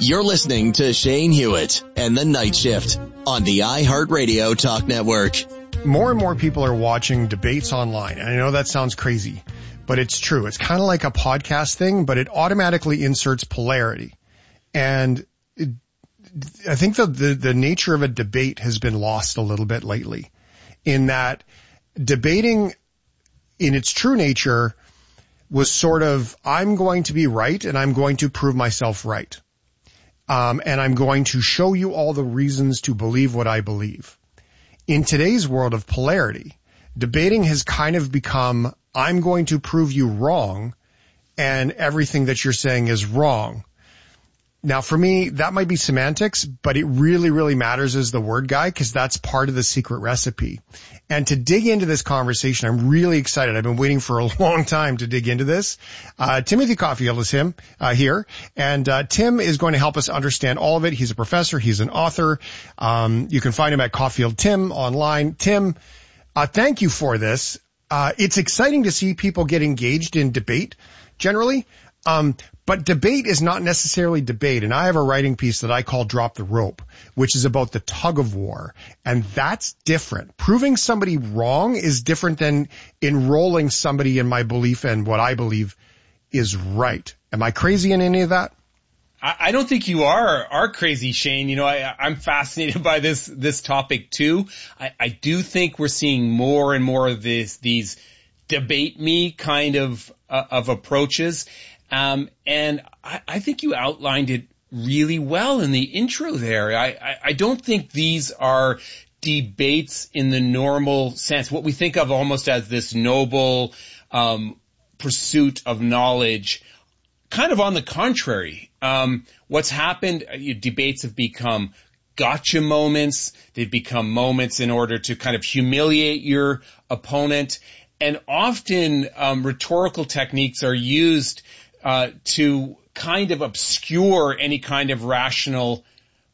You're listening to Shane Hewitt and the Night Shift on the iHeartRadio Talk Network. More and more people are watching debates online. And I know that sounds crazy, but it's true. It's kind of like a podcast thing, but it automatically inserts polarity. And I think the nature of a debate has been lost a little bit lately, in that debating in its true nature was sort of, I'm going to be right and I'm going to prove myself right. And I'm going to show you all the reasons to believe what I believe. In today's world of polarity, debating has kind of become, I'm going to prove you wrong and everything that you're saying is wrong. Now, for me, that might be semantics, but it really, really matters as the word guy, because that's part of the secret recipe. And to dig into this conversation, I'm really excited. I've been waiting for a long time to dig into this. Timothy Caulfield is here, and Tim is going to help us understand all of it. He's a professor. He's an author. You can find him at Caulfield Tim online. Tim, thank you for this. It's exciting to see people get engaged in debate generally. But debate is not necessarily debate. And I have a writing piece that I call Drop the Rope, which is about the tug of war. And that's different. Proving somebody wrong is different than enrolling somebody in my belief and what I believe is right. Am I crazy in any of that? I don't think you are crazy, Shane. You know, I'm fascinated by this topic too. I do think we're seeing more and more of these debate me kind of approaches. And I think you outlined it really well in the intro there. I don't think these are debates in the normal sense, what we think of almost as this noble pursuit of knowledge. Kind of on the contrary, what's happened, debates have become gotcha moments. They've become moments in order to kind of humiliate your opponent. And often rhetorical techniques are used to kind of obscure any kind of rational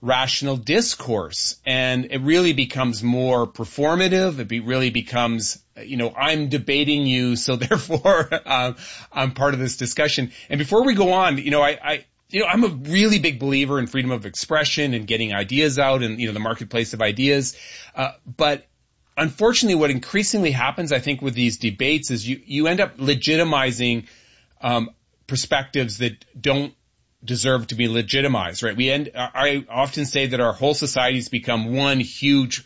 discourse. And it really becomes more performative. It really becomes, I'm debating you, so therefore I'm part of this discussion. And before we go on, I'm a really big believer in freedom of expression and getting ideas out and, the marketplace of ideas. But unfortunately, what increasingly happens, I think, with these debates is you end up legitimizing perspectives that don't deserve to be legitimized, right? I often say that our whole society's become one huge,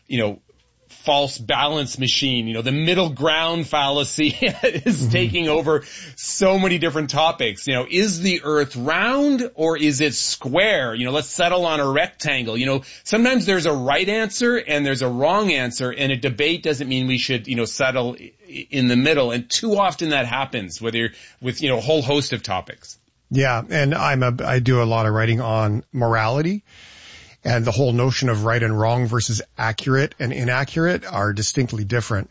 false balance machine. The middle ground fallacy is taking over so many different topics. Is the earth round or is it square? Let's settle on a rectangle. Sometimes there's a right answer and there's a wrong answer, and a debate doesn't mean we should, settle in the middle. And too often that happens, whether you're with, a whole host of topics. Yeah. And I do a lot of writing on morality. And the whole notion of right and wrong versus accurate and inaccurate are distinctly different.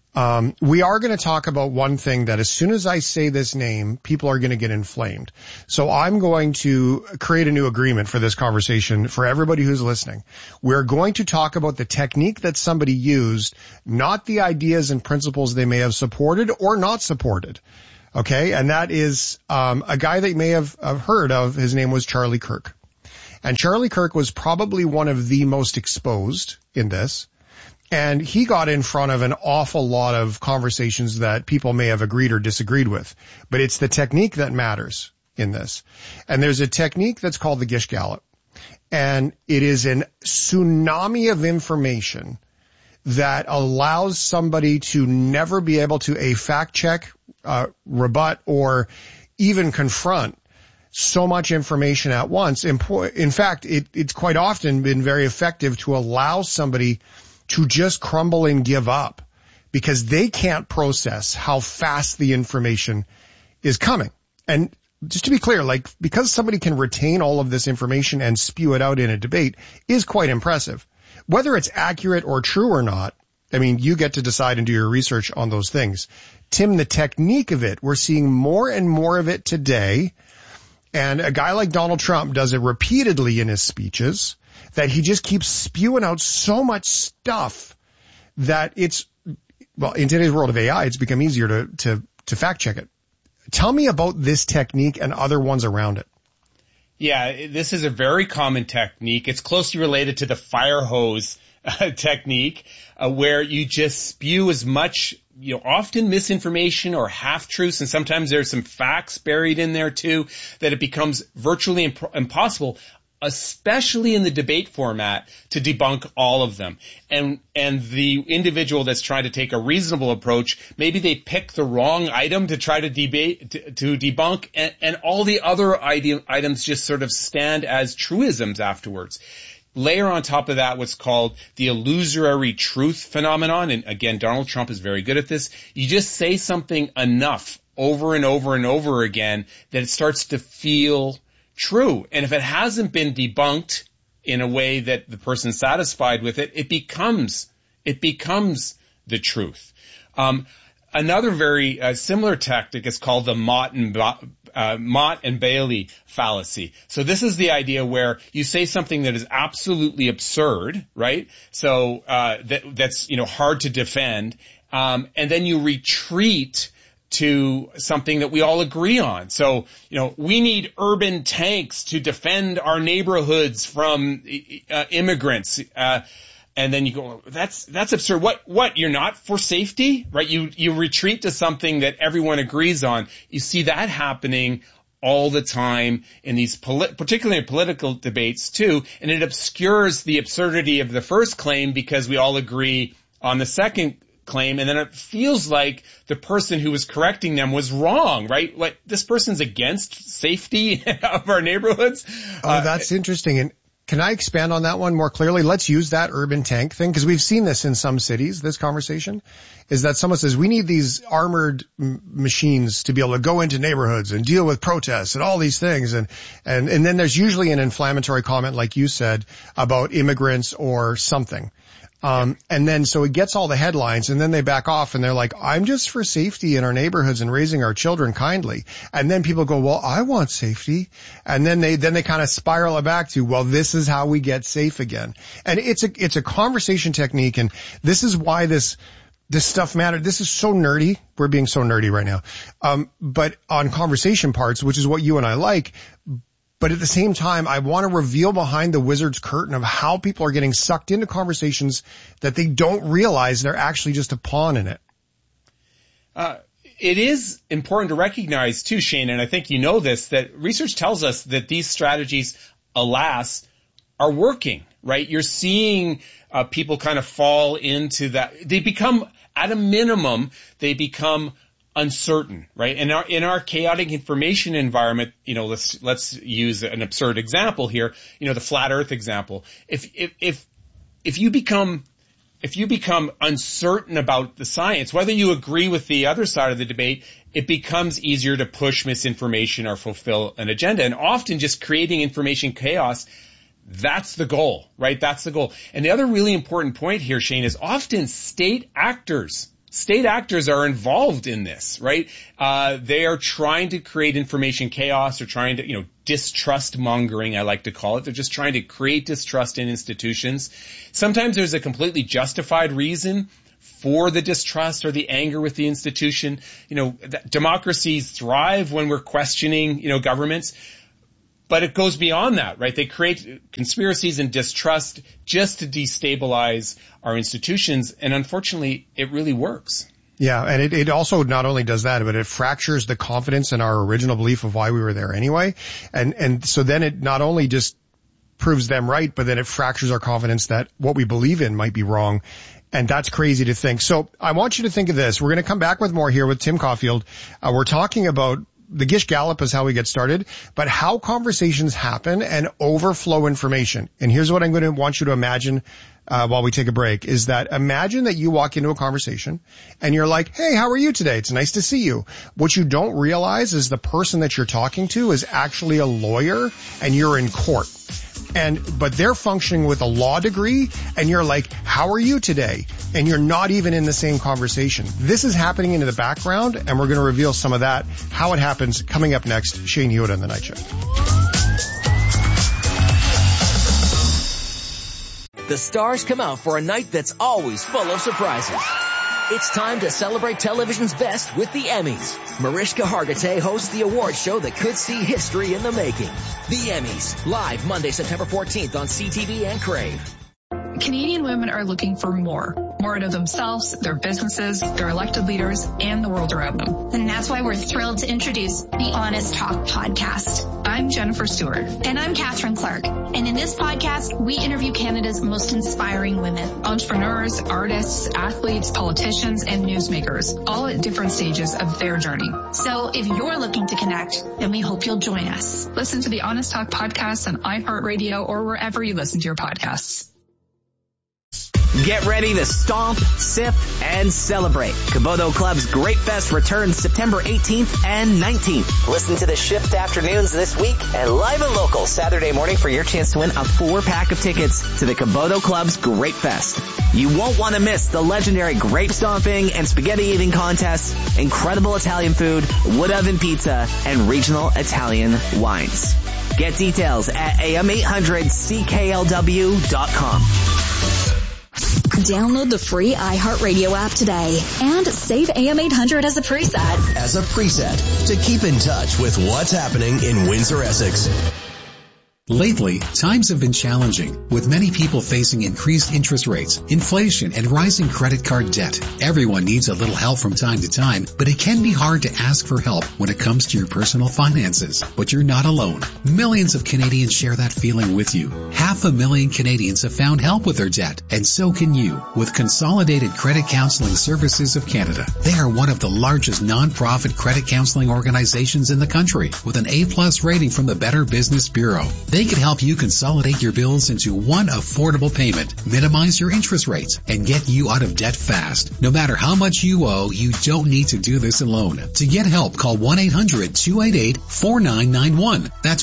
We are going to talk about one thing that as soon as I say this name, people are going to get inflamed. So I'm going to create a new agreement for this conversation for everybody who's listening. We're going to talk about the technique that somebody used, not the ideas and principles they may have supported or not supported. Okay. And that is, a guy that you may have heard of. His name was Charlie Kirk. And Charlie Kirk was probably one of the most exposed in this. And he got in front of an awful lot of conversations that people may have agreed or disagreed with. But it's the technique that matters in this. And there's a technique that's called the Gish Gallop. And it is an tsunami of information that allows somebody to never be able to fact check, rebut, or even confront so much information at once. In fact, it's quite often been very effective to allow somebody to just crumble and give up because they can't process how fast the information is coming. And just to be clear, because somebody can retain all of this information and spew it out in a debate is quite impressive. Whether it's accurate or true or not, you get to decide and do your research on those things. Tim, the technique of it, we're seeing more and more of it today. And a guy like Donald Trump does it repeatedly in his speeches, that he just keeps spewing out so much stuff that in today's world of AI, it's become easier to fact check it. Tell me about this technique and other ones around it. Yeah, this is a very common technique. It's closely related to the fire hose technique, where you just spew as much, often misinformation or half-truths, and sometimes there's some facts buried in there too, that it becomes virtually impossible, especially in the debate format, to debunk all of them. And the individual that's trying to take a reasonable approach, maybe they pick the wrong item to try to debunk, and all the other items just sort of stand as truisms afterwards. Layer on top of that what's called the illusory truth phenomenon. And again, Donald Trump is very good at this. You just say something enough over and over and over again that it starts to feel true. And if it hasn't been debunked in a way that the person's satisfied with it, it becomes the truth. Another very similar tactic is called the Mott and Bailey fallacy. So this is the idea where you say something that is absolutely absurd, right? So that's hard to defend, and then you retreat to something that we all agree on. So, we need urban tanks to defend our neighborhoods from immigrants. And then you go, that's absurd. What? You're not for safety, right? You retreat to something that everyone agrees on. You see that happening all the time in these particularly in political debates too. And it obscures the absurdity of the first claim because we all agree on the second claim. And then it feels like the person who was correcting them was wrong, right? Like, this person's against safety of our neighborhoods. Oh, that's interesting. And can I expand on that one more clearly? Let's use that urban tank thing, because we've seen this in some cities. This conversation is that someone says, we need these armored machines to be able to go into neighborhoods and deal with protests and all these things. And then there's usually an inflammatory comment, like you said, about immigrants or something. And then so it gets all the headlines, and then they back off and they're like, I'm just for safety in our neighborhoods and raising our children kindly. And then people go, well, I want safety. And then they kind of spiral it back to, well, this is how we get safe again. And it's a conversation technique. And this is why this stuff matters. This is so nerdy. We're being so nerdy right now. But on conversation parts, which is what you and I like. But at the same time, I want to reveal behind the wizard's curtain of how people are getting sucked into conversations that they don't realize they're actually just a pawn in it. It is important to recognize too, Shane, and I think you know this, that research tells us that these strategies, alas, are working, right? You're seeing people kind of fall into that. They become, at a minimum, they become uncertain, right? In our chaotic information environment, let's use an absurd example here, the flat earth example. If you become uncertain about the science, whether you agree with the other side of the debate, it becomes easier to push misinformation or fulfill an agenda. And often just creating information chaos, that's the goal, right? That's the goal. And the other really important point here, Shane, is often state actors are involved in this, right? They are trying to create information chaos, or trying to, distrust mongering, I like to call it. They're just trying to create distrust in institutions. Sometimes there's a completely justified reason for the distrust or the anger with the institution. Democracies thrive when we're questioning, governments. But it goes beyond that, right? They create conspiracies and distrust just to destabilize our institutions. And unfortunately, it really works. Yeah. And it also not only does that, but it fractures the confidence in our original belief of why we were there anyway. And so then it not only just proves them right, but then it fractures our confidence that what we believe in might be wrong. And that's crazy to think. So I want you to think of this. We're going to come back with more here with Tim Caulfield. We're talking about the Gish Gallop is how we get started, but how conversations happen and overflow information. And here's what I'm going to want you to imagine while we take a break, is that imagine that you walk into a conversation and you're like, hey, how are you today? It's nice to see you. What you don't realize is the person that you're talking to is actually a lawyer and you're in court. But they're functioning with a law degree and you're like, how are you today? And you're not even in the same conversation. This is happening in the background, and we're going to reveal some of that, how it happens, coming up next. Shane Hewitt on The Night Shift. The stars come out for a night that's always full of surprises. It's time to celebrate television's best with the Emmys. Mariska Hargitay hosts the award show that could see history in the making. The Emmys, live Monday, September 14th on CTV and Crave. Canadian women are looking for more out of themselves, their businesses, their elected leaders, and the world around them. And that's why we're thrilled to introduce the Honest Talk podcast. I'm Jennifer Stewart. And I'm Catherine Clark. And in this podcast, we interview Canada's most inspiring women. Entrepreneurs, artists, athletes, politicians, and newsmakers, all at different stages of their journey. So if you're looking to connect, then we hope you'll join us. Listen to the Honest Talk podcast on iHeartRadio or wherever you listen to your podcasts. Get ready to stomp, sip, and celebrate. Kabodo Club's Great Fest returns September 18th and 19th. Listen to the Shift Afternoons this week and live and local Saturday morning for your chance to win a 4-pack of tickets to the Kabodo Club's Great Fest. You won't want to miss the legendary grape stomping and spaghetti eating contests, incredible Italian food, wood oven pizza, and regional Italian wines. Get details at am800cklw.com. Download the free iHeartRadio app today and save AM800 as a preset. As a preset to keep in touch with what's happening in Windsor, Essex. Lately, times have been challenging, with many people facing increased interest rates, inflation, and rising credit card debt. Everyone needs a little help from time to time, but it can be hard to ask for help when it comes to your personal finances. But you're not alone. Millions of Canadians share that feeling with you. 500,000 Canadians have found help with their debt, and so can you, with Consolidated Credit Counseling Services of Canada. They are one of the largest non-profit credit counseling organizations in the country, with an A+ rating from the Better Business Bureau. They can help you consolidate your bills into one affordable payment, minimize your interest rates, and get you out of debt fast. No matter how much you owe, you don't need to do this alone. To get help, call 1-800-288-4991. That's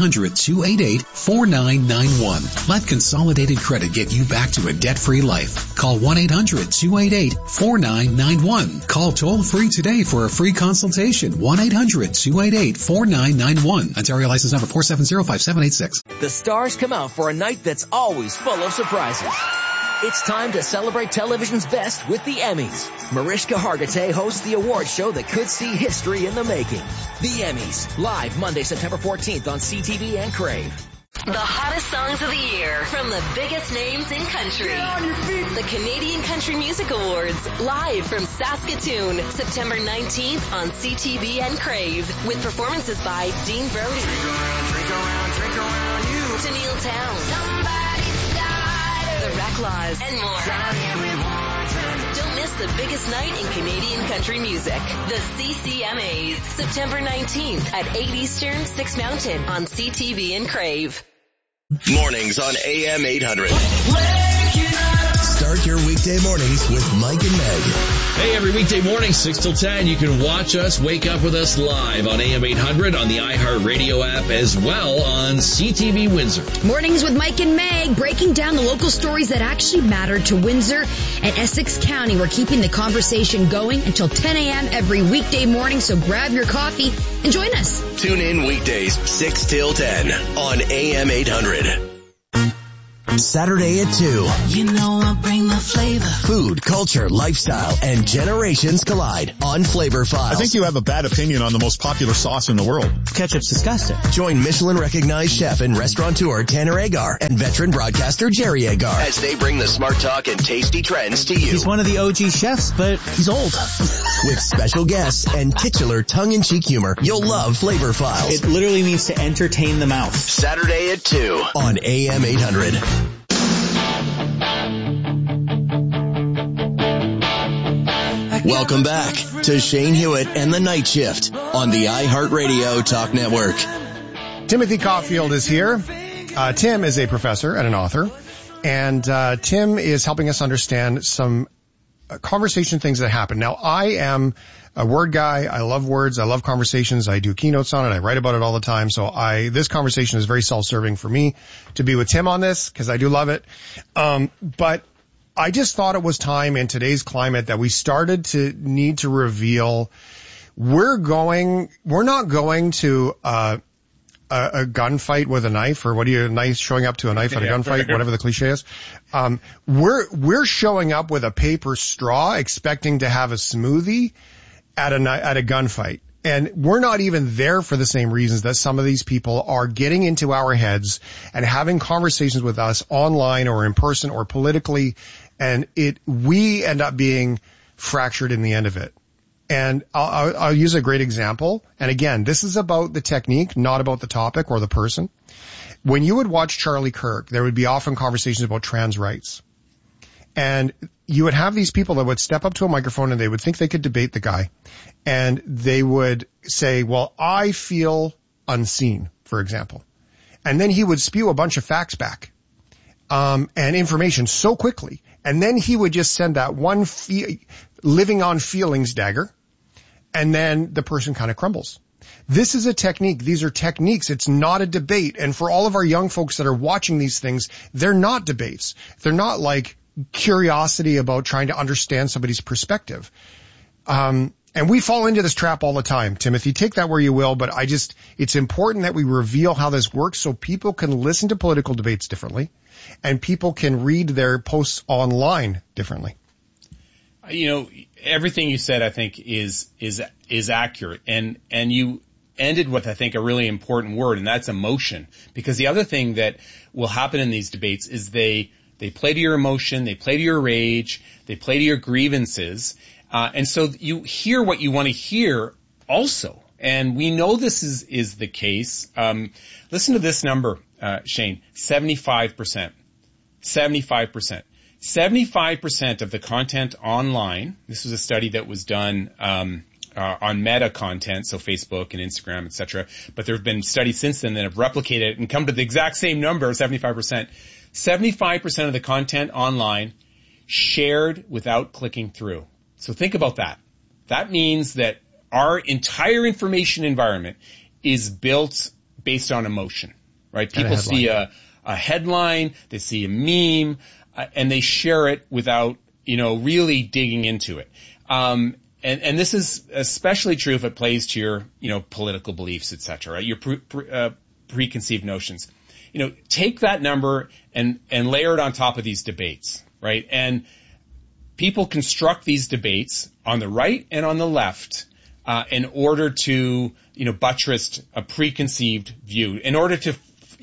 1-800-288-4991. Let Consolidated Credit get you back to a debt-free life. Call 1-800-288-4991. Call toll-free today for a free consultation. 1-800-288-4991. Ontario license number 4705786. The stars come out for a night that's always full of surprises. It's time to celebrate television's best with the Emmys. Mariska Hargitay hosts the award show that could see history in the making. The Emmys, live Monday, September 14th on CTV and Crave. The hottest songs of the year from the biggest names in country. Get on your feet. The Canadian Country Music Awards, live from Saskatoon, September 19th on CTV and Crave, with performances by Dean Brody, drink around you, Tennille Townes, The Reclaws, and more. Don't miss the biggest night in Canadian country music. The CCMAs, September 19th at 8 Eastern, 6 Mountain on CTV and Crave. Mornings on AM 800. Start your weekday mornings with Mike and Meg. Hey, every weekday morning, 6 till 10, you can watch us, wake up with us live on AM 800 on the iHeartRadio app, as well on CTV Windsor. Mornings with Mike and Meg, breaking down the local stories that actually matter to Windsor and Essex County. We're keeping the conversation going until 10 a.m. every weekday morning, so grab your coffee and join us. Tune in weekdays, 6 till 10 on AM 800. Saturday at 2. You know I bring the flavor. Food, culture, lifestyle, and generations collide on Flavor Files. I think you have a bad opinion on the most popular sauce in the world. Ketchup's disgusting. Join Michelin-recognized chef and restaurateur Tanner Agar and veteran broadcaster Jerry Agar as they bring the smart talk and tasty trends to you. He's one of the OG chefs, but he's old. With special guests and titular tongue-in-cheek humor, you'll love Flavor Files. It literally means to entertain the mouth. Saturday at 2 on AM 800. Welcome back to Shane Hewitt and the Night Shift on the iHeartRadio Talk Network. Timothy Caulfield is here. Tim is a professor and an author, and Tim is helping us understand some conversation things that happen. Now, I am a word guy. I love words. I love conversations. I do keynotes on it. I write about it all the time. So this conversation is very self-serving for me to be with Tim on this because I do love it. But I just thought it was time in today's climate that we started to need to reveal we're not going to a gunfight with a knife, or what are you, nice showing up to a knife at a gunfight, whatever the cliche is. We're showing up with a paper straw expecting to have a smoothie at a gunfight. And we're not even there for the same reasons that some of these people are getting into our heads and having conversations with us online or in person or politically. And we end up being fractured in the end of it. And I'll use a great example. And again, this is about the technique, not about the topic or the person. When you would watch Charlie Kirk, there would be often conversations about trans rights. And you would have these people that would step up to a microphone and they would think they could debate the guy. And they would say, well, I feel unseen, for example. And then he would spew a bunch of facts back, and information so quickly. And then he would just send that one living on feelings dagger. And then the person kind of crumbles. This is a technique. These are techniques. It's not a debate. And for all of our young folks that are watching these things, they're not debates. They're not like curiosity about trying to understand somebody's perspective. And we fall into this trap all the time, Timothy. Take that where you will, but it's important that we reveal how this works so people can listen to political debates differently and people can read their posts online differently. You know, everything you said, I think, is accurate. And you ended with, I think, a really important word, and that's emotion. Because the other thing that will happen in these debates is they play to your emotion, they play to your rage, they play to your grievances. And so you hear what you want to hear also. And we know this is the case. Listen to this number, Shane, 75%. 75%. 75% of the content online, this was a study that was done on meta content, so Facebook and Instagram, etc. But there have been studies since then that have replicated it and come to the exact same number, 75%. 75% of the content online shared without clicking through. So think about that. That means that our entire information environment is built based on emotion, right? People see a headline, they see a meme, and they share it without, really digging into it. And this is especially true if it plays to your, political beliefs, et cetera, right? Your preconceived notions. Take that number and layer it on top of these debates, right? And people construct these debates on the right and on the left, in order to, buttress a preconceived view, in order to,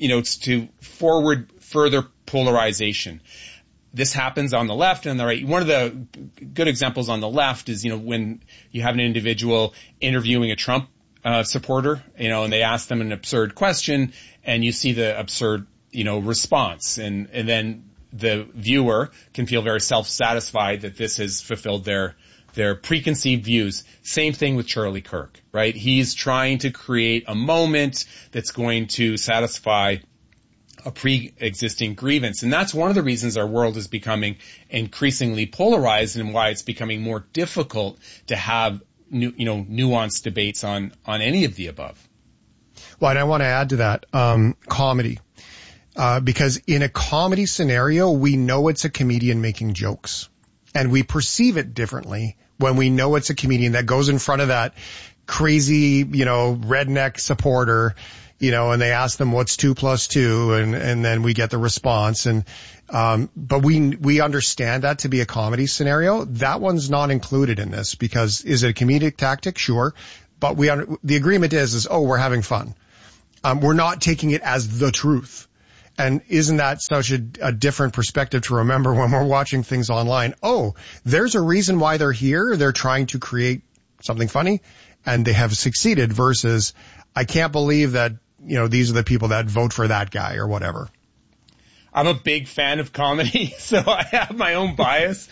to forward further polarization. This happens on the left and on the right. One of the good examples on the left is, when you have an individual interviewing a Trump supporter, and they ask them an absurd question and you see the absurd, response. And then the viewer can feel very self-satisfied that this has fulfilled their preconceived views. Same thing with Charlie Kirk, right? He's trying to create a moment that's going to satisfy a pre-existing grievance. And that's one of the reasons our world is becoming increasingly polarized and why it's becoming more difficult to have nuanced debates on any of the above. Well, and I want to add to that, comedy. Because in a comedy scenario, we know it's a comedian making jokes. And we perceive it differently when we know it's a comedian that goes in front of that crazy, redneck supporter, and they ask them what's 2 + 2, and then we get the response. And, but we understand that to be a comedy scenario. That one's not included in this because is it a comedic tactic? Sure. But the agreement is, we're having fun. We're not taking it as the truth. And isn't that such a different perspective to remember when we're watching things online? Oh, there's a reason why they're here. They're trying to create something funny and they have succeeded versus I can't believe that, these are the people that vote for that guy or whatever. I'm a big fan of comedy, so I have my own bias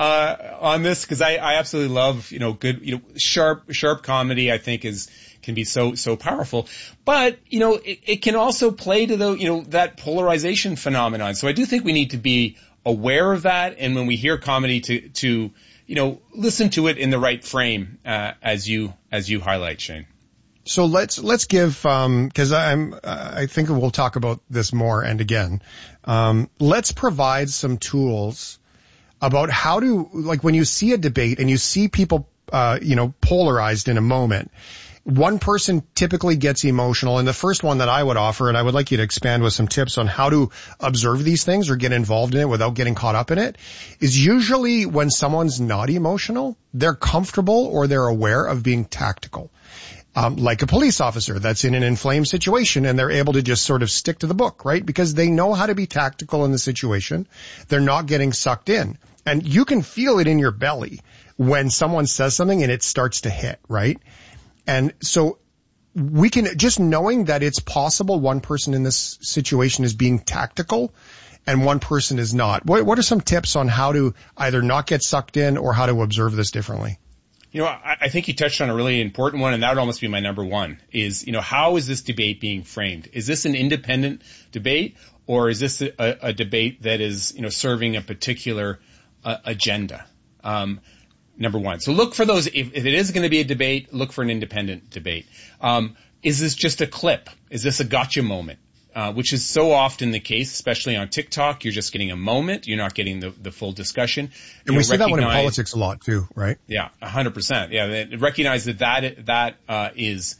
on this because I absolutely love, good, sharp comedy. I think can be so powerful, but it can also play to that polarization phenomenon. So I do think we need to be aware of that, and when we hear comedy, to listen to it in the right frame, as you highlight, Shane. So let's give, cause I think we'll talk about this more and again. Let's provide some tools about how to, like when you see a debate and you see people, polarized in a moment, one person typically gets emotional. And the first one that I would offer, and I would like you to expand with some tips on how to observe these things or get involved in it without getting caught up in it, is usually when someone's not emotional, they're comfortable or they're aware of being tactical. Like a police officer that's in an inflamed situation and they're able to just sort of stick to the book, right? Because they know how to be tactical in the situation. They're not getting sucked in. And you can feel it in your belly when someone says something and it starts to hit, right? And so we can, just knowing that it's possible one person in this situation is being tactical and one person is not. What are some tips on how to either not get sucked in or how to observe this differently? You know, I think you touched on a really important one, and that would almost be my number one, is, you know, how is this debate being framed? Is this an independent debate, or is this a debate that is, you know, serving a particular agenda? Number one. So look for those. If it is going to be a debate, look for an independent debate. Is this just a clip? Is this a gotcha moment? Which is so often the case, especially on TikTok. You're just getting a moment. You're not getting the full discussion. And we see that one in politics a lot too, right? Yeah, 100%. Yeah, recognize that is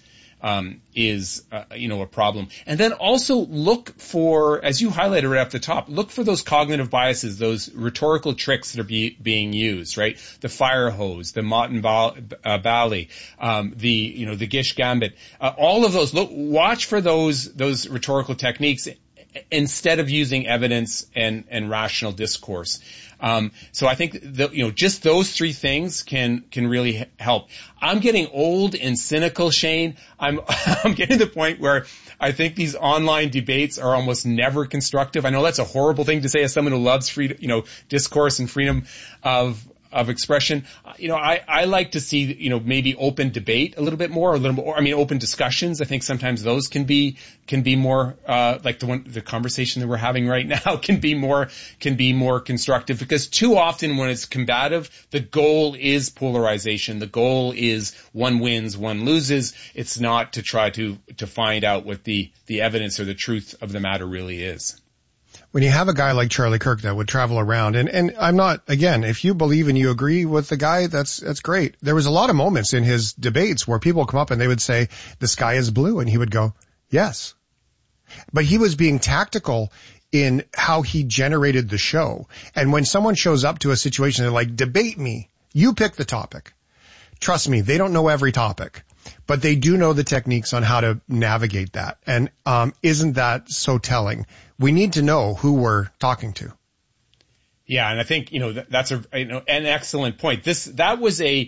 you know, a problem. And then also look for, as you highlighted right off the top, look for those cognitive biases, those rhetorical tricks that are being used, right? The fire hose, the Motte Bally, the Gish Gambit, all of those. Watch for those rhetorical techniques instead of using evidence and rational discourse. So I think just those three things can really help. I'm getting old and cynical, Shane. I'm getting to the point where I think these online debates are almost never constructive. I know that's a horrible thing to say as someone who loves discourse and freedom of expression. I like to see, maybe open debate a little bit more, open discussions. I think sometimes those can be more, like the conversation that we're having right now can be more constructive, because too often when it's combative, the goal is polarization. The goal is one wins, one loses. It's not to try to find out what the evidence or the truth of the matter really is. When you have a guy like Charlie Kirk that would travel around, and I'm not, again, if you believe and you agree with the guy, that's great. There was a lot of moments in his debates where people would come up and they would say, the sky is blue, and he would go, yes. But he was being tactical in how he generated the show. And when someone shows up to a situation, they're like, debate me. You pick the topic. Trust me, they don't know every topic, but they do know the techniques on how to navigate that. And isn't that so telling? We need to know who we're talking to. Yeah, and I think that's an excellent point. That was a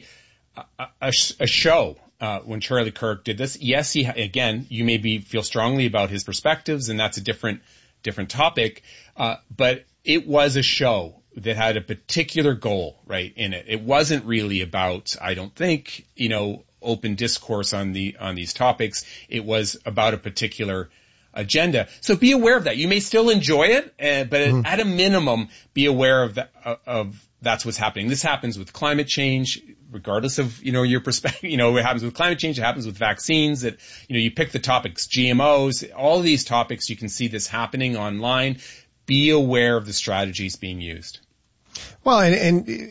show when Charlie Kirk did this. Yes, you maybe feel strongly about his perspectives, and that's a different topic. But it was a show that had a particular goal, right, in it. It wasn't really about, I don't think, open discourse on these topics. It was about a particular agenda. So be aware of that. You may still enjoy it, but at a minimum, be aware of that, of that's what's happening. This happens with climate change, regardless of, your perspective. It happens with climate change. It happens with vaccines. That, you pick the topics, GMOs, all of these topics, you can see this happening online. Be aware of the strategies being used. Well, and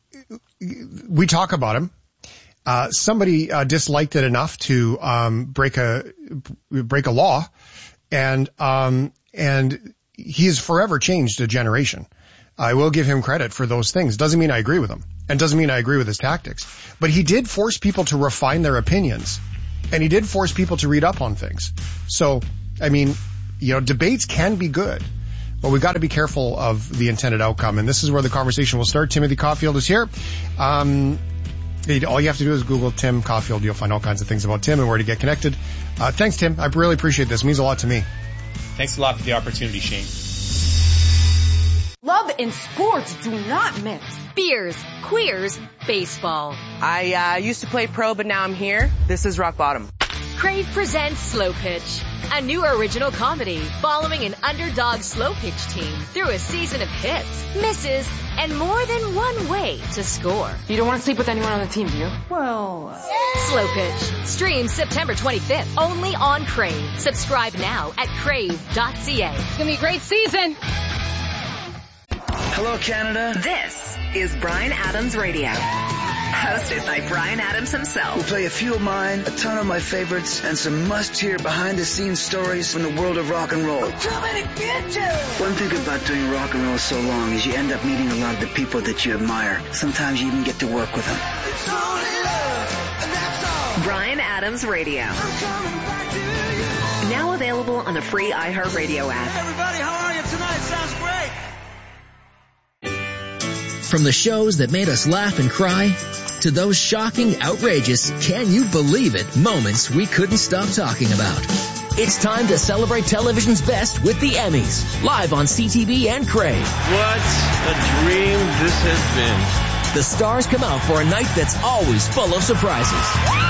we talk about them. Somebody disliked it enough to break a law, and he has forever changed a generation. I will give him credit for those things. Doesn't mean I agree with him, and doesn't mean I agree with his tactics. But he did force people to refine their opinions, and he did force people to read up on things. So, debates can be good. But we've got to be careful of the intended outcome. And this is where the conversation will start. Timothy Caulfield is here. All you have to do is Google Tim Caulfield. You'll find all kinds of things about Tim and where to get connected. Thanks, Tim. I really appreciate this. It means a lot to me. Thanks a lot for the opportunity, Shane. Love and sports do not mix. Beers, queers, baseball. I used to play pro, but now I'm here. This is rock bottom. Crave presents Slow Pitch, a new original comedy following an underdog slow pitch team through a season of hits, misses, and more than one way to score. You don't want to sleep with anyone on the team, do you? Well, Slow Pitch streams September 25th only on Crave. Subscribe now at crave.ca. It's gonna be a great season. Hello, Canada. This is Bryan Adams Radio. Hosted by Bryan Adams himself. We'll play a few of mine, a ton of my favorites, and some must-hear behind-the-scenes stories from the world of rock and roll. I'm coming to get you! One thing about doing rock and roll so long is you end up meeting a lot of the people that you admire. Sometimes you even get to work with them. It's only love, and that's all. Bryan Adams Radio. I'm coming back to you. Now available on the free iHeartRadio app. Hey everybody, how are you tonight? Sounds great. From the shows that made us laugh and cry to those shocking, outrageous, can you believe it moments we couldn't stop talking about. It's time to celebrate television's best with the Emmys, live on CTV and Crave. What a dream this has been. The stars come out for a night that's always full of surprises.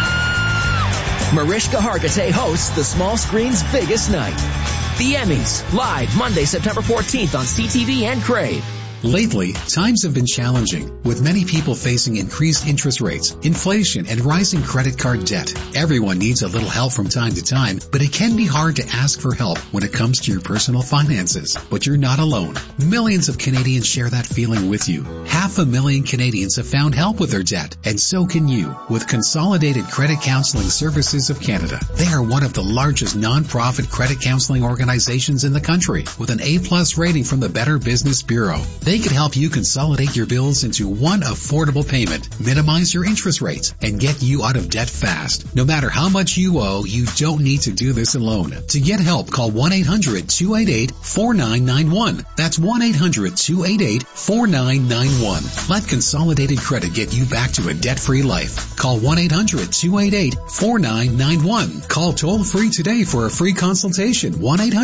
Mariska Hargitay hosts the small screen's biggest night. The Emmys, live Monday, September 14th on CTV and Crave. Lately, times have been challenging, with many people facing increased interest rates, inflation, and rising credit card debt. Everyone needs a little help from time to time, but it can be hard to ask for help when it comes to your personal finances. But you're not alone. Millions of Canadians share that feeling with you. 500,000 Canadians have found help with their debt, and so can you, with Consolidated Credit Counseling Services of Canada. They are one of the largest non-profit credit counseling organizations in the country, with an A+ rating from the Better Business Bureau. They can help you consolidate your bills into one affordable payment, minimize your interest rates, and get you out of debt fast. No matter how much you owe, you don't need to do this alone. To get help, call 1-800-288-4991. That's 1-800-288-4991. Let Consolidated Credit get you back to a debt-free life. Call 1-800-288-4991. Call toll-free today for a free consultation.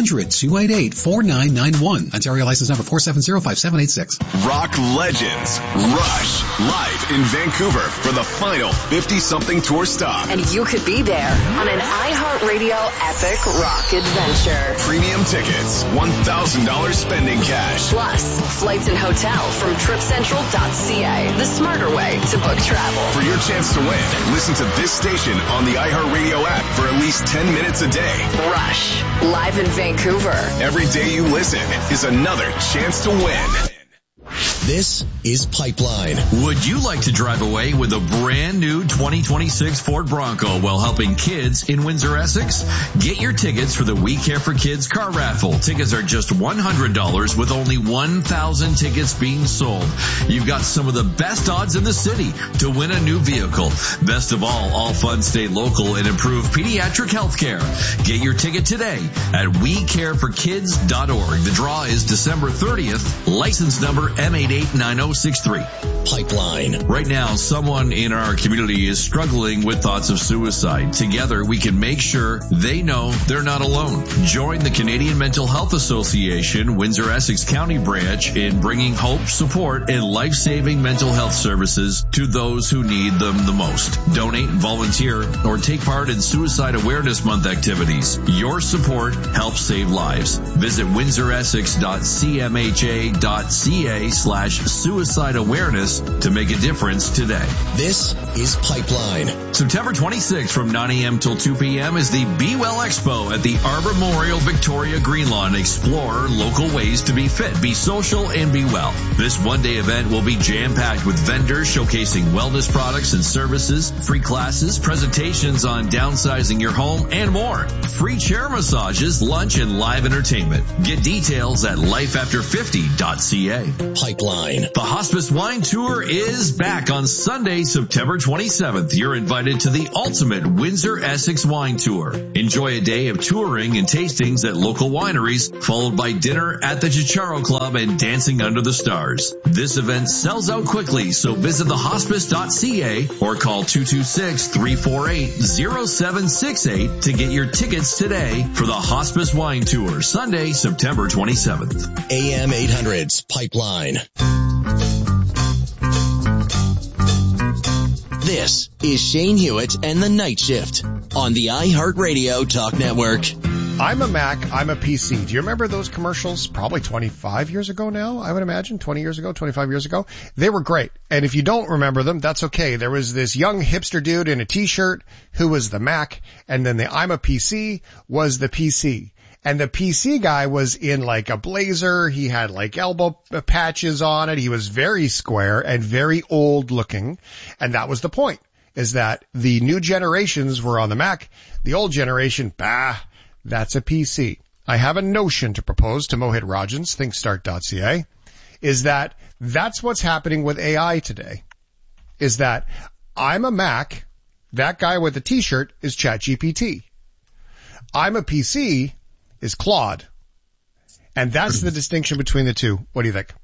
1-800-288-4991. Ontario license number 4705786. Rock Legends Rush live in Vancouver for the final 50-something tour stop. And you could be there on an iHeartRadio epic rock adventure. Premium tickets, $1,000 spending cash. Plus, flights and hotel from TripCentral.ca, the smarter way to book travel. For your chance to win, listen to this station on the iHeartRadio app for at least 10 minutes a day. Rush, live in Vancouver. Every day you listen is another chance to win. This is Pipeline. Would you like to drive away with a brand new 2026 Ford Bronco while helping kids in Windsor, Essex? Get your tickets for the We Care for Kids car raffle. Tickets are just $100 with only 1,000 tickets being sold. You've got some of the best odds in the city to win a new vehicle. Best of all funds stay local and improve pediatric health care. Get your ticket today at WeCareForKids.org. The draw is December 30th. License number M889063. Pipeline. Right now, someone in our community is struggling with thoughts of suicide. Together, we can make sure they know they're not alone. Join the Canadian Mental Health Association, Windsor Essex County branch, in bringing hope, support, and life-saving mental health services to those who need them the most. Donate, volunteer, or take part in Suicide Awareness Month activities. Your support helps save lives. Visit windsoressex.cmha.ca/suicide awareness to make a difference today. This is Pipeline. September 26th from 9 a.m. till 2 p.m. is the Be Well Expo at the Arbor Memorial Victoria Greenlawn. Explore local ways to be fit, be social, and be well. This one-day event will be jam-packed with vendors showcasing wellness products and services, free classes, presentations on downsizing your home, and more. Free chair massages, lunch, and live entertainment. Get details at lifeafter50.ca. Pipeline. The Hospice Wine Tour is back on Sunday, September 27th. You're invited to the ultimate Windsor Essex Wine Tour. Enjoy a day of touring and tastings at local wineries, followed by dinner at the Chicharo Club and dancing under the stars. This event sells out quickly, so visit thehospice.ca or call 226-348-0768 to get your tickets today for the Hospice Wine Tour, Sunday, September 27th. AM 800's Pipeline. This is Shane Hewitt and the Night Shift on the iHeartRadio Talk Network. I'm a Mac, I'm a PC. Do you remember those commercials? Probably 25 years ago now, I would imagine. 20 years ago, 25 years ago. They were great. And if you don't remember them, that's okay. There was this young hipster dude in a t-shirt who was the Mac, and then the I'm a PC was the PC. And the PC guy was in like a blazer. He had like elbow patches on it. He was very square and very old looking. And that was the point, is that the new generations were on the Mac. The old generation, that's a PC. I have a notion to propose to Mohit Rajans, thinkstart.ca, is that that's what's happening with AI today, is that I'm a Mac. That guy with the t-shirt is ChatGPT. I'm a PC is Claude. And that's the distinction between the two. What do you think?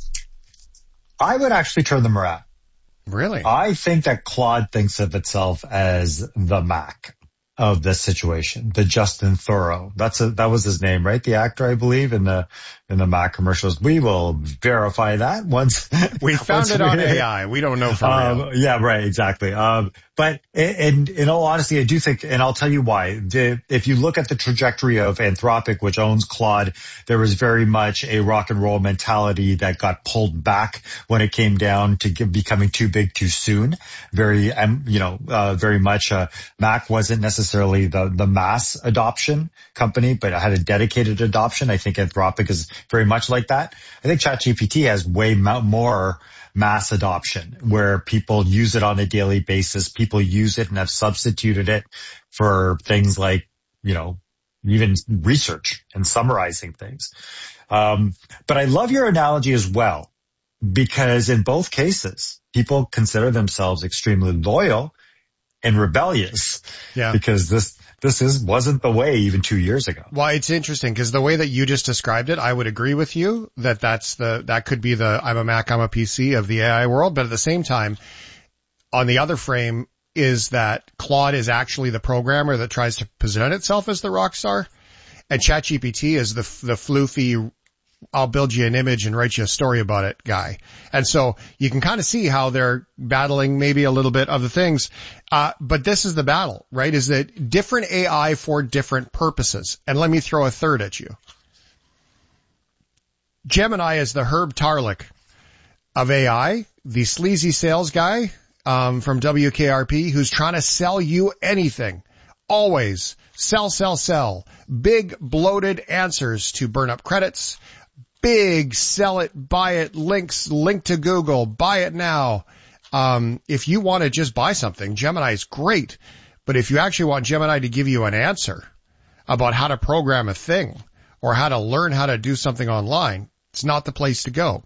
I would actually turn them around. Really? I think that Claude thinks of itself as the Mac of this situation, the Justin Theroux. That was his name, right? The actor, I believe, in the Mac commercials. We will verify that once we found it on AI. We don't know for real. Yeah, right, exactly. But in all honesty, I do think, and I'll tell you why. If you look at the trajectory of Anthropic, which owns Claude, there was very much a rock and roll mentality that got pulled back when it came down to becoming too big too soon. Very much, Mac wasn't necessarily the mass adoption company, but it had a dedicated adoption. I think Anthropic is very much like that. I think ChatGPT has way more mass adoption where people use it on a daily basis. People use it and have substituted it for things like, even research and summarizing things. But I love your analogy as well, because in both cases, people consider themselves extremely loyal and rebellious. Yeah. Because this wasn't the way even 2 years ago. Well, it's interesting because the way that you just described it, I would agree with you that that could be the I'm a Mac, I'm a PC of the AI world. But at the same time, on the other frame is that Claude is actually the programmer that tries to present itself as the rock star, and ChatGPT is the floofy, I'll build you an image and write you a story about it guy. And so you can kind of see how they're battling maybe a little bit of the things. But this is the battle, right? Is that different AI for different purposes. And let me throw a third at you. Gemini is the Herb Tarlek of AI, the sleazy sales guy, from WKRP who's trying to sell you anything. Always sell. Big bloated answers to burn up credits. Big sell it, buy it, links, link to Google, buy it now. If you want to just buy something, Gemini is great. But if you actually want Gemini to give you an answer about how to program a thing or how to learn how to do something online, it's not the place to go.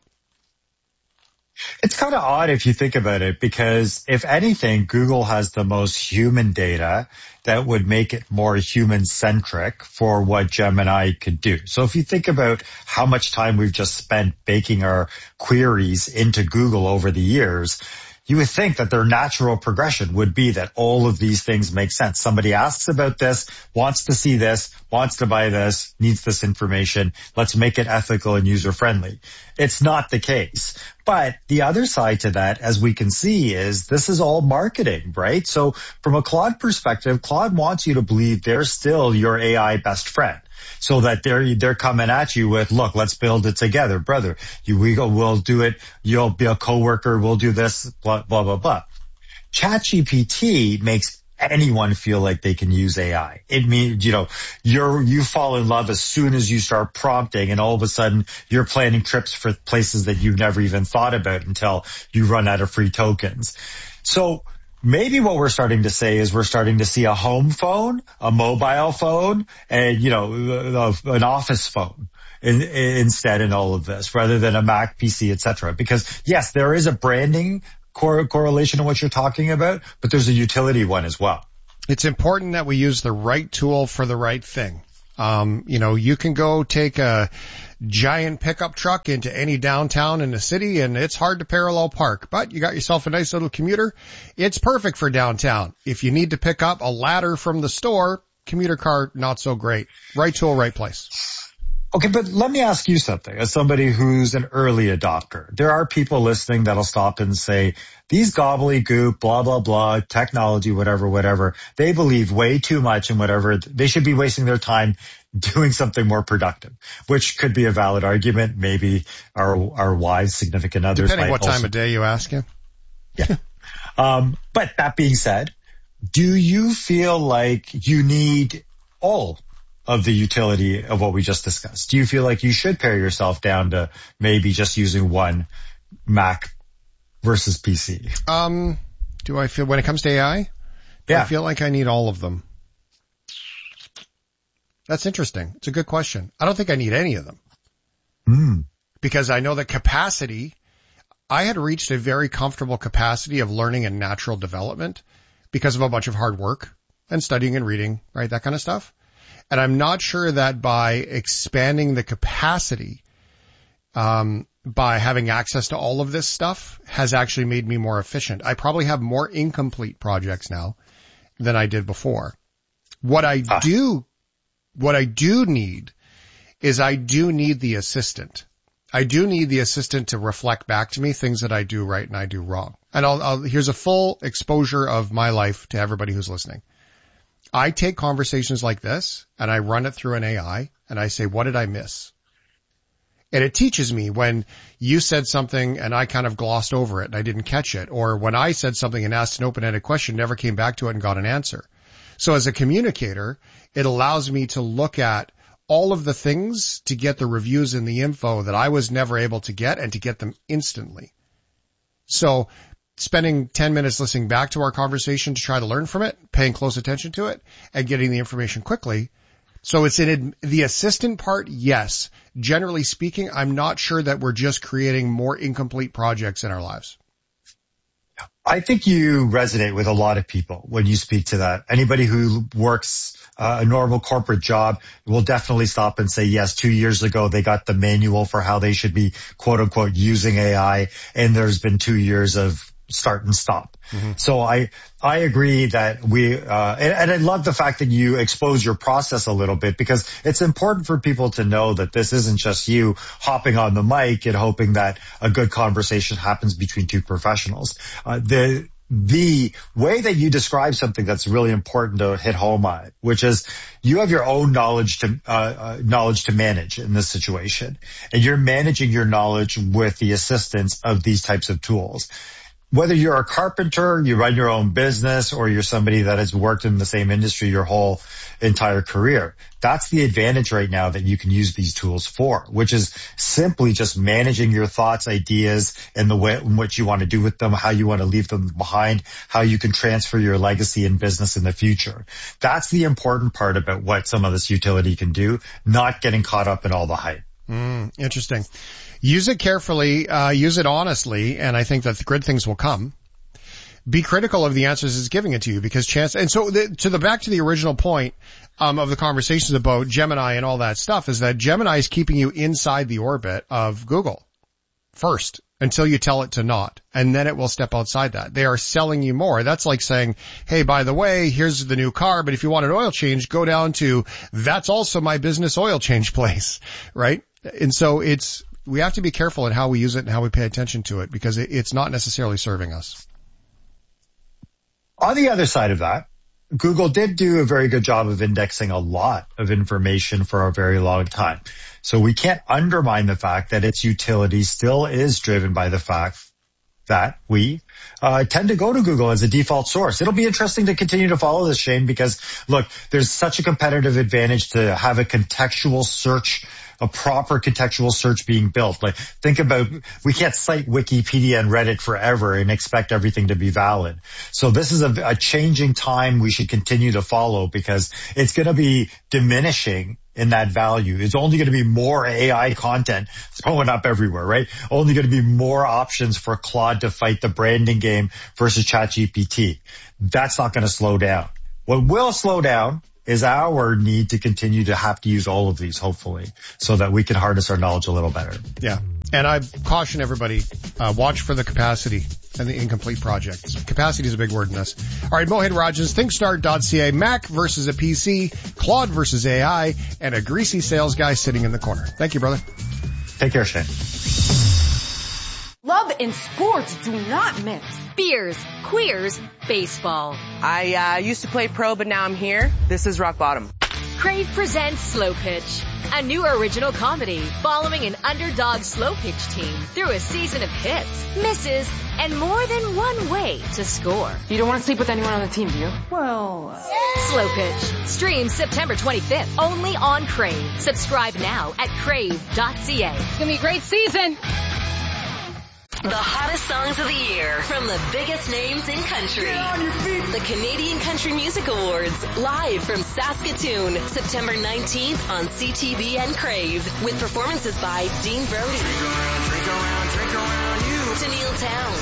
It's kind of odd if you think about it, because if anything, Google has the most human data that would make it more human-centric for what Gemini could do. So if you think about how much time we've just spent baking our queries into Google over the years, you would think that their natural progression would be that all of these things make sense. Somebody asks about this, wants to see this, wants to buy this, needs this information. Let's make it ethical and user-friendly. It's not the case. But the other side to that, as we can see, is this is all marketing, right? So from a Claude perspective, Claude wants you to believe they're still your AI best friend. So that they're coming at you with, look, let's build it together, brother. We'll do it. You'll be a coworker. We'll do this, blah, blah, blah, blah. ChatGPT makes anyone feel like they can use AI. It means, you fall in love as soon as you start prompting, and all of a sudden you're planning trips for places that you've never even thought about until you run out of free tokens. So maybe what we're starting to say is we're starting to see a home phone, a mobile phone, and, an office phone instead in all of this, rather than a Mac, PC, etc. Because yes, there is a branding correlation to what you're talking about, but there's a utility one as well. It's important that we use the right tool for the right thing. You can go take a giant pickup truck into any downtown in the city and it's hard to parallel park, but you got yourself a nice little commuter. It's perfect for downtown. If you need to pick up a ladder from the store, commuter car, not so great. Right tool, right place. Okay, but let me ask you something. As somebody who's an early adopter, there are people listening that'll stop and say, these gobbledygook, blah, blah, blah, technology, whatever, they believe way too much in whatever. They should be wasting their time doing something more productive, which could be a valid argument. Maybe our wives, significant others. Depending what time of day you ask him. Yeah. But that being said, do you feel like you need all of the utility of what we just discussed? Do you feel like you should pare yourself down to maybe just using one Mac versus PC? Do I feel, when it comes to AI, I feel like I need all of them? That's interesting. It's a good question. I don't think I need any of them. Because I know that capacity, I had reached a very comfortable capacity of learning and natural development because of a bunch of hard work and studying and reading, right? That kind of stuff. And I'm not sure that by expanding the capacity, by having access to all of this stuff has actually made me more efficient. I probably have more incomplete projects now than I did before. What I do need is I do need the assistant. I do need the assistant to reflect back to me things that I do right and I do wrong. And here's a full exposure of my life to everybody who's listening. I take conversations like this and I run it through an AI and I say, what did I miss? And it teaches me when you said something and I kind of glossed over it and I didn't catch it, or when I said something and asked an open-ended question, never came back to it and got an answer. So as a communicator, it allows me to look at all of the things to get the reviews and the info that I was never able to get and to get them instantly. So spending 10 minutes listening back to our conversation to try to learn from it, paying close attention to it, and getting the information quickly. So it's in the assistant part, yes. Generally speaking, I'm not sure that we're just creating more incomplete projects in our lives. I think you resonate with a lot of people when you speak to that. Anybody who works a normal corporate job will definitely stop and say, yes, 2 years ago, they got the manual for how they should be, quote unquote, using AI. And there's been 2 years of start and stop. So I agree that and I love the fact that you expose your process a little bit, because it's important for people to know that this isn't just you hopping on the mic and hoping that a good conversation happens between two professionals. The way that you describe something that's really important to hit home on, which is you have your own knowledge to manage in this situation, and you're managing your knowledge with the assistance of these types of tools. Whether you're a carpenter, you run your own business, or you're somebody that has worked in the same industry your whole entire career, that's the advantage right now that you can use these tools for, which is simply just managing your thoughts, ideas, and the way in which you want to do with them, how you want to leave them behind, how you can transfer your legacy in business in the future. That's the important part about what some of this utility can do, not getting caught up in all the hype. Interesting. Use it carefully, use it honestly, and I think that the good things will come. Be critical of the answers it's giving it to you, because and so back to the original point, of the conversations about Gemini and all that stuff, is that Gemini is keeping you inside the orbit of Google first until you tell it to not, and then it will step outside that. They are selling you more. That's like saying, hey, by the way, here's the new car, but if you want an oil change, go down to, that's also my business oil change place, right? And so we have to be careful in how we use it and how we pay attention to it, because it's not necessarily serving us. On the other side of that, Google did do a very good job of indexing a lot of information for a very long time. So we can't undermine the fact that its utility still is driven by the fact that we tend to go to Google as a default source. It'll be interesting to continue to follow this, Shane, because, look, there's such a competitive advantage to have a contextual search, a proper contextual search being built. Like, think about, we can't cite Wikipedia and Reddit forever and expect everything to be valid. So this is a changing time we should continue to follow, because it's going to be diminishing in that value. It's only going to be more AI content throwing up everywhere, right? Only going to be more options for Claude to fight the branding game versus ChatGPT. That's not going to slow down. What will slow down is our need to continue to have to use all of these, hopefully, so that we can harness our knowledge a little better. Yeah. And I caution everybody, watch for the capacity and the incomplete projects. Capacity is a big word in this. All right, Mohit Rajan, ThinkStart.ca, Mac versus a PC, Claude versus AI, and a greasy sales guy sitting in the corner. Thank you, brother. Take care, Shane. Love and sports do not mix. Beers, queers, baseball. I used to play pro, but now I'm here. This is rock bottom. Crave presents Slow Pitch, a new original comedy following an underdog slow pitch team through a season of hits, misses, and more than one way to score. You don't want to sleep with anyone on the team, do you? Well, Slow Pitch streams September 25th only on Crave. Subscribe now at crave.ca. It's gonna be a great season. The hottest songs of the year from the biggest names in country. The Canadian Country Music Awards, live from Saskatoon, September 19th on CTV and Crave, with performances by Dean Brody, Tennille Towne,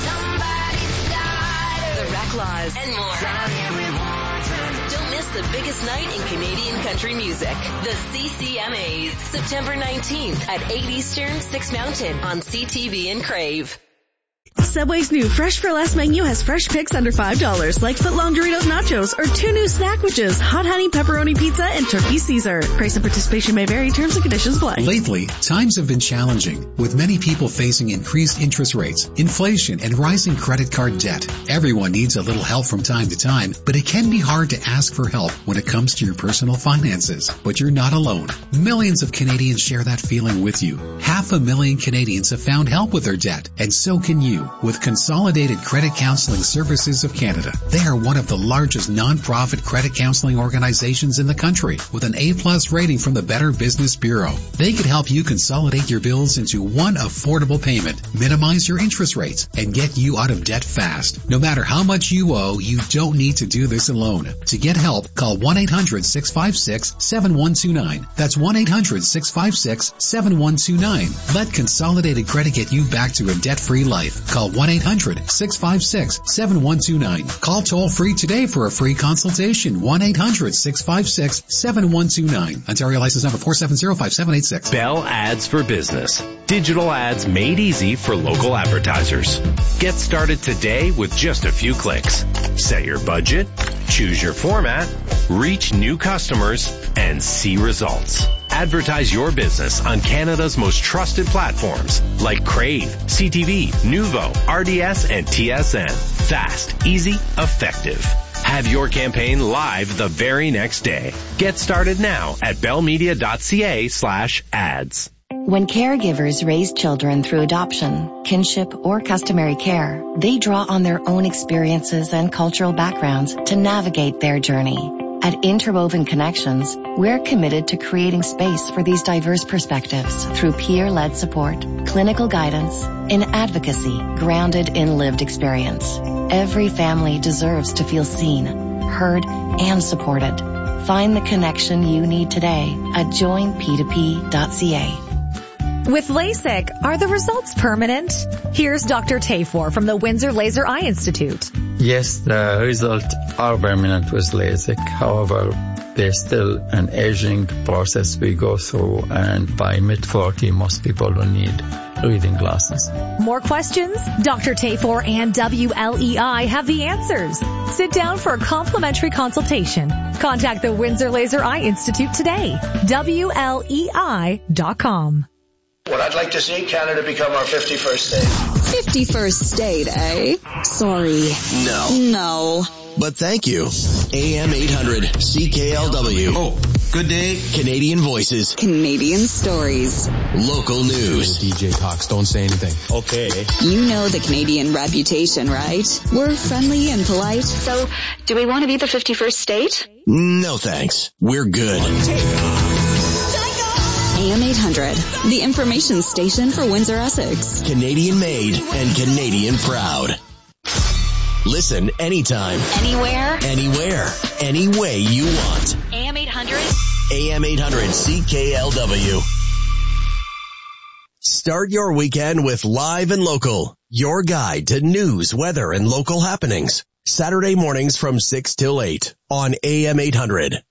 The Reclaws, and more. Don't miss the biggest night in Canadian country music. The CCMAs, September 19th at 8 Eastern, 6 Mountain on CTV and Crave. Subway's new Fresh for Less menu has fresh picks under $5, like footlong Doritos Nachos or 2 new Snackwidges, Hot Honey Pepperoni Pizza and Turkey Caesar. Price and participation may vary. Terms and conditions apply. Lately, times have been challenging, with many people facing increased interest rates, inflation, and rising credit card debt. Everyone needs a little help from time to time, but it can be hard to ask for help when it comes to your personal finances. But you're not alone. Millions of Canadians share that feeling with you. 500,000 Canadians have found help with their debt, and so can you. With Consolidated Credit Counseling Services of Canada. They are one of the largest non-profit credit counseling organizations in the country, with an A+ rating from the Better Business Bureau. They could help you consolidate your bills into one affordable payment, minimize your interest rates, and get you out of debt fast. No matter how much you owe, you don't need to do this alone. To get help, call 1-800-656-7129. That's 1-800-656-7129. Let Consolidated Credit get you back to a debt-free life. Call 1-800-656-7129. Call toll free today for a free consultation. 1-800-656-7129. Ontario license number 4705786. Bell Ads for Business. Digital ads made easy for local advertisers. Get started today with just a few clicks. Set your budget, choose your format, reach new customers, and see results. Advertise your business on Canada's most trusted platforms like Crave, CTV, Nuvo, RDS, and TSN. Fast, easy, effective. Have your campaign live the very next day. Get started now at bellmedia.ca/ads. When caregivers raise children through adoption, kinship, or customary care, they draw on their own experiences and cultural backgrounds to navigate their journey. At Interwoven Connections, we're committed to creating space for these diverse perspectives through peer-led support, clinical guidance, and advocacy grounded in lived experience. Every family deserves to feel seen, heard, and supported. Find the connection you need today at joinp2p.ca. With LASIK, are the results permanent? Here's Dr. Tafor from the Windsor Laser Eye Institute. Yes, the results are permanent with LASIK. However, there's still an aging process we go through, and by mid-40, most people will need reading glasses. More questions? Dr. Tafor and WLEI have the answers. Sit down for a complimentary consultation. Contact the Windsor Laser Eye Institute today. WLEI.com. What I'd like to see, Canada become our 51st state. 51st state, eh? Sorry. No. But thank you. AM 800 CKLW. Oh, good day. Canadian voices. Canadian stories. Local news. DJ talks, don't say anything. Okay. You know the Canadian reputation, right? We're friendly and polite. So, do we want to be the 51st state? No thanks. We're good. AM 800, the information station for Windsor, Essex. Canadian made and Canadian proud. Listen anytime. Anywhere. Anywhere. Any way you want. AM 800. AM 800 CKLW. Start your weekend with Live and Local, your guide to news, weather, and local happenings. Saturday mornings from 6 till 8 on AM 800.